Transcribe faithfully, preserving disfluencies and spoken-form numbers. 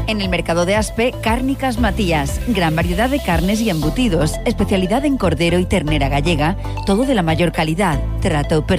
En el mercado de Aspe, Cárnicas Matías. Gran variedad de carnes y embutidos. Especialidad en cordero y ternera gallega. Todo de la mayor calidad. Trato personal.